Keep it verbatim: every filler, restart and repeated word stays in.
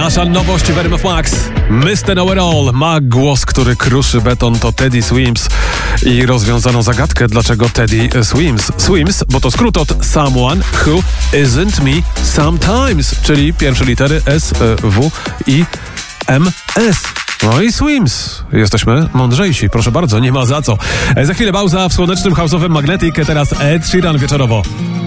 Nasza nowość w R M F Max. mister Know-It-All ma głos, który kruszy beton, to Teddy Swims. I rozwiązano zagadkę, dlaczego Teddy Swims. Swims, bo to skrót od Someone Who Isn't Me Sometimes, czyli pierwsze litery S, W i M, S. No i Swims. Jesteśmy mądrzejsi. Proszę bardzo, nie ma za co. Za chwilę pauza w słonecznym house'owym Magnetic. Teraz Ed Sheeran wieczorowo.